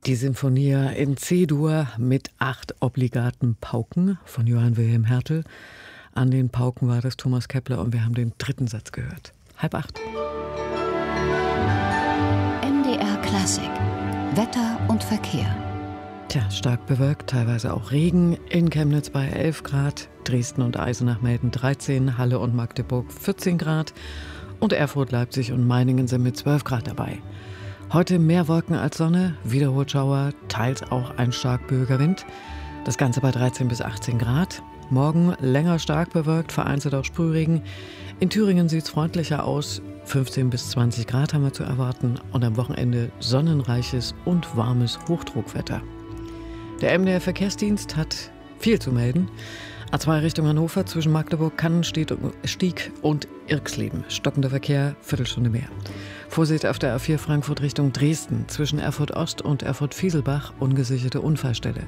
Die Sinfonia in C-Dur mit 8 obligaten Pauken von Johann Wilhelm Hertel. An den Pauken war das Thomas Kepler und wir haben den 3. Satz gehört. 7:30. MDR Klassik. Wetter und Verkehr. Tja, stark bewölkt, teilweise auch Regen. In Chemnitz bei 11 Grad, Dresden und Eisenach melden 13, Halle und Magdeburg 14 Grad und Erfurt, Leipzig und Meiningen sind mit 12 Grad dabei. Heute mehr Wolken als Sonne, wiederholt Schauer, teils auch ein stark böiger Wind. Das Ganze bei 13 bis 18 Grad. Morgen länger stark bewölkt, vereinzelt auch Sprühregen. In Thüringen sieht es freundlicher aus. 15 bis 20 Grad haben wir zu erwarten. Und am Wochenende sonnenreiches und warmes Hochdruckwetter. Der MDR-Verkehrsdienst hat viel zu melden. A2 Richtung Hannover zwischen Magdeburg, Kannenstieg und Irxleben. Stockender Verkehr, Viertelstunde mehr. Vorsicht auf der A4 Frankfurt Richtung Dresden zwischen Erfurt Ost und Erfurt Fieselbach, ungesicherte Unfallstelle.